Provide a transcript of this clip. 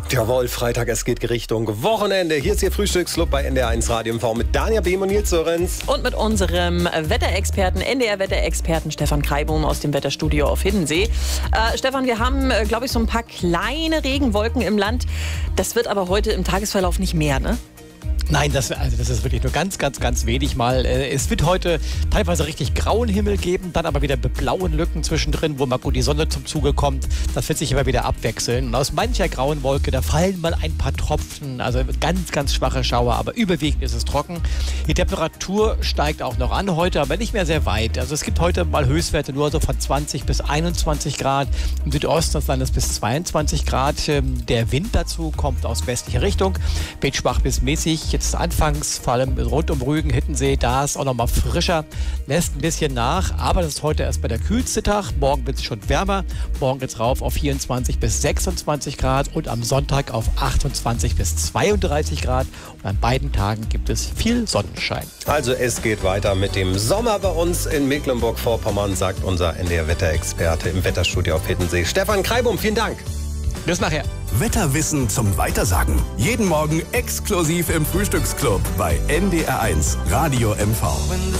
Jawohl, Freitag, es geht Richtung Wochenende. Hier ist Ihr Frühstücksclub bei NDR1 Radio MV mit Dania Behm und Nils Sörenz. Und mit unserem Wetterexperten, NDR-Wetterexperten Stefan Kreibum aus dem Wetterstudio auf Hiddensee. Stefan, wir haben, glaube ich, so ein paar kleine Regenwolken im Land. Das wird aber heute im Tagesverlauf nicht mehr, ne? Nein, das ist wirklich nur ganz wenig mal. Es wird heute teilweise richtig grauen Himmel geben, dann aber wieder mit blauen Lücken zwischendrin, wo mal gut die Sonne zum Zuge kommt. Das wird sich immer wieder abwechseln. Und aus mancher grauen Wolke, da fallen mal ein paar Tropfen, also ganz schwache Schauer, aber überwiegend ist es trocken. Die Temperatur steigt auch noch an heute, aber nicht mehr sehr weit. Also es gibt heute mal Höchstwerte nur so von 20 bis 21 Grad. Im Südosten des Landes bis 22 Grad. Der Wind dazu kommt aus westlicher Richtung, weht schwach bis mäßig. Jetzt anfangs, vor allem rund um Rügen, Hiddensee, da ist auch noch mal frischer, lässt ein bisschen nach, aber das ist heute erst bei der kühlste Tag. Morgen wird es schon wärmer, morgen geht es rauf auf 24 bis 26 Grad und am Sonntag auf 28 bis 32 Grad. Und an beiden Tagen gibt es viel Sonnenschein. Also es geht weiter mit dem Sommer bei uns in Mecklenburg-Vorpommern, sagt unser NDR-Wetterexperte im Wetterstudio auf Hiddensee. Stefan Kreibum, vielen Dank. Bis nachher. Wetterwissen zum Weitersagen. Jeden Morgen exklusiv im Frühstücksclub bei NDR1 Radio MV.